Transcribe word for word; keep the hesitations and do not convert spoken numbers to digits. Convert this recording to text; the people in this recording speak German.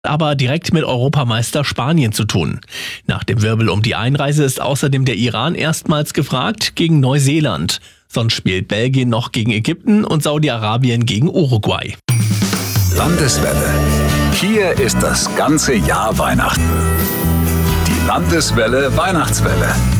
aber direkt mit Europameister Spanien zu tun. Nach dem Wirbel um die Einreise ist außerdem der Iran erstmals gefragt gegen Neuseeland. Sonst spielt Belgien noch gegen Ägypten und Saudi-Arabien gegen Uruguay. Landeswelle. Hier ist das ganze Jahr Weihnachten. Die Landeswelle Weihnachtswelle.